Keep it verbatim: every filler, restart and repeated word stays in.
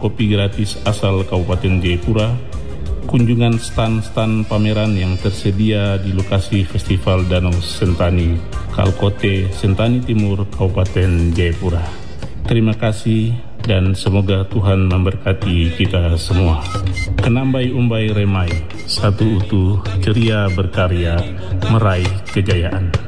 kopi gratis asal Kabupaten Jayapura, kunjungan stan-stan pameran yang tersedia di lokasi Festival Danau Sentani, Kalkote, Sentani Timur, Kabupaten Jayapura. Terima kasih dan semoga Tuhan memberkati kita semua. Kenambai umbai remai, satu utuh ceria berkarya, meraih kejayaan.